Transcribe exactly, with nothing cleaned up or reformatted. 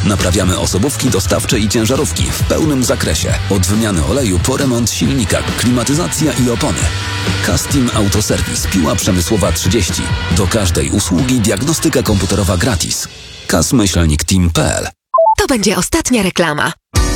Naprawiamy osobówki, dostawcze i ciężarówki w pełnym zakresie. Od wymiany oleju po remont silnika, klimatyzacja i opony. Custom Autoserwis, Piła Przemysłowa trzydzieści. Do każdej usługi diagnostyka komputerowa gratis. kas myślnik team kropka p l. To będzie ostatnia reklama.